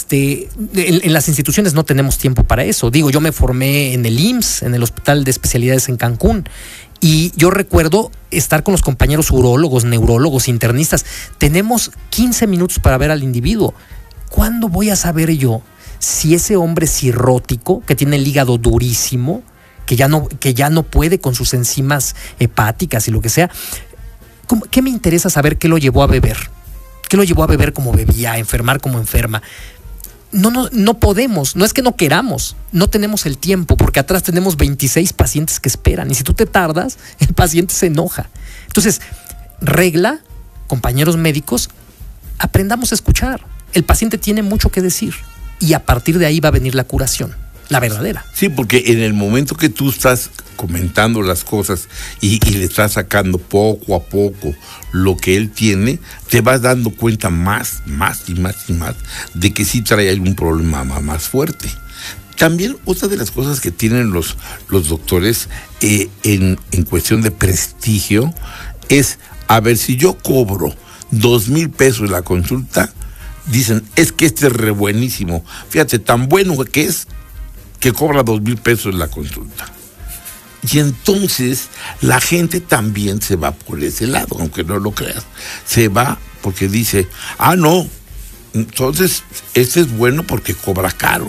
en las instituciones no tenemos tiempo para eso. Digo, yo me formé en el IMSS, en el Hospital de Especialidades en Cancún, y yo recuerdo estar con los compañeros urólogos, neurólogos, internistas. Tenemos 15 minutos para ver al individuo. ¿Cuándo voy a saber yo si ese hombre cirrótico, que tiene el hígado durísimo, que ya no puede con sus enzimas hepáticas y lo que sea, qué me interesa saber qué lo llevó a beber? ¿Qué lo llevó a beber como bebía, a enfermar como enferma? No podemos, no es que no queramos, no tenemos el tiempo, porque atrás tenemos 26 pacientes que esperan, y si tú te tardas, el paciente se enoja. Entonces, regla, compañeros médicos, aprendamos a escuchar. El paciente tiene mucho que decir, y a partir de ahí va a venir la curación, la verdadera. Sí, porque en el momento que tú estás comentando las cosas y le estás sacando poco a poco lo que él tiene, te vas dando cuenta más de que sí trae algún problema más fuerte. También otra de las cosas que tienen los doctores en cuestión de prestigio es, a ver, si yo cobro 2,000 pesos la consulta, dicen, es que este es re buenísimo. Fíjate, tan bueno que es que cobra 2,000 pesos la consulta. Y entonces la gente también se va por ese lado, aunque no lo creas. Se va porque dice, no, entonces este es bueno porque cobra caro.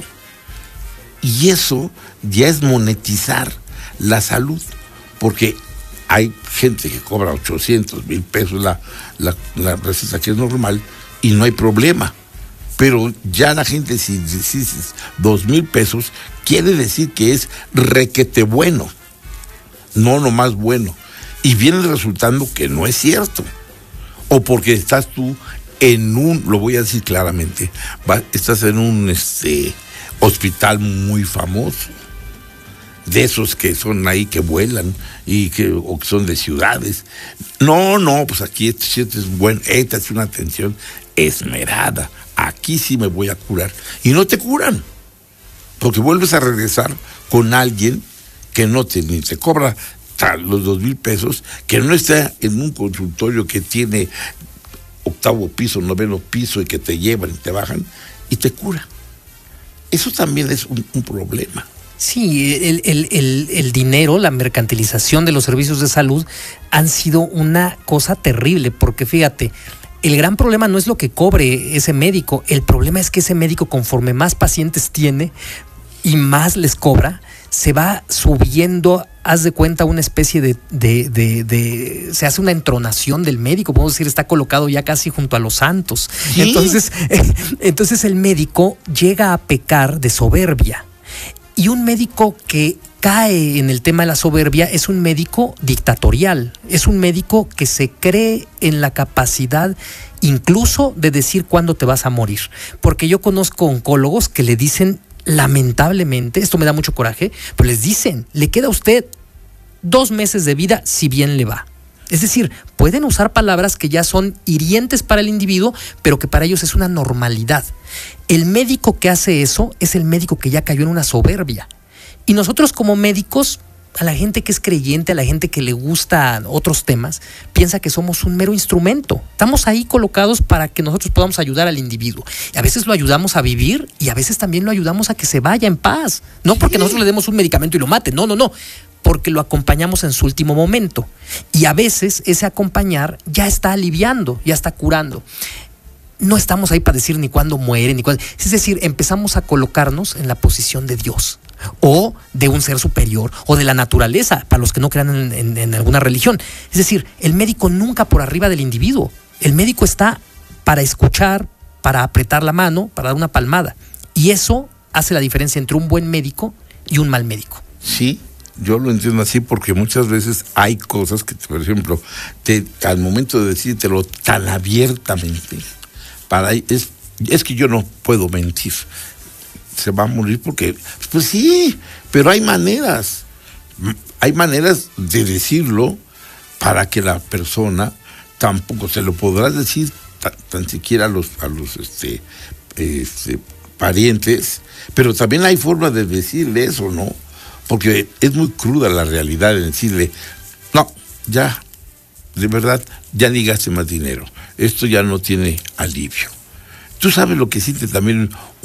Y eso ya es monetizar la salud, porque hay gente que cobra 800,000 pesos la receta, que es normal, y no hay problema. Pero ya la gente, si dices 2,000 pesos, quiere decir que es requete bueno, no nomás bueno. Y viene resultando que no es cierto. O porque estás tú lo voy a decir claramente, estás en un hospital muy famoso, de esos que son ahí, que vuelan, o que son de ciudades. No, pues aquí este es bueno, esta es una atención esmerada. Aquí sí me voy a curar. Y no te curan, porque vuelves a regresar con alguien que ni te cobra los 2,000 pesos, que no está en un consultorio que tiene 8º piso, 9º piso, y que te llevan y te bajan y te cura. Eso también es un problema. Sí, el dinero, la mercantilización de los servicios de salud han sido una cosa terrible, porque fíjate, el gran problema no es lo que cobre ese médico, el problema es que ese médico, conforme más pacientes tiene y más les cobra, se va subiendo, haz de cuenta, una especie se hace una entronación del médico, podemos decir, está colocado ya casi junto a los santos. ¿Sí? Entonces el médico llega a pecar de soberbia. Y un médico que cae en el tema de la soberbia es un médico dictatorial, es un médico que se cree en la capacidad incluso de decir cuándo te vas a morir. Porque yo conozco oncólogos que le dicen, lamentablemente, esto me da mucho coraje, pero les dicen, le queda a usted 2 meses de vida si bien le va. Es decir, pueden usar palabras que ya son hirientes para el individuo, pero que para ellos es una normalidad. El médico que hace eso es el médico que ya cayó en una soberbia. Y nosotros como médicos, a la gente que es creyente, a la gente que le gusta otros temas, piensa que somos un mero instrumento. Estamos ahí colocados para que nosotros podamos ayudar al individuo. Y a veces lo ayudamos a vivir y a veces también lo ayudamos a que se vaya en paz. No porque nosotros le demos un medicamento y lo mate, no. Porque lo acompañamos en su último momento. Y a veces ese acompañar ya está aliviando, ya está curando. No estamos ahí para decir ni cuándo muere, ni cuándo. Es decir, empezamos a colocarnos en la posición de Dios, o de un ser superior, o de la naturaleza, para los que no crean en alguna religión. Es decir, el médico nunca por arriba del individuo. El médico está para escuchar, para apretar la mano, para dar una palmada. Y eso hace la diferencia entre un buen médico y un mal médico. Sí. Yo lo entiendo así porque muchas veces hay cosas que, por ejemplo, al momento de decírtelo tan abiertamente, es que yo no puedo mentir. Se va a morir porque, pues sí, pero hay maneras de decirlo para que la persona tampoco se lo podrás decir tan siquiera a los parientes, pero también hay forma de decirle eso, ¿no? Porque es muy cruda la realidad en decirle, no, ya, de verdad, ya ni gaste más dinero. Esto ya no tiene alivio. Tú sabes lo que siente también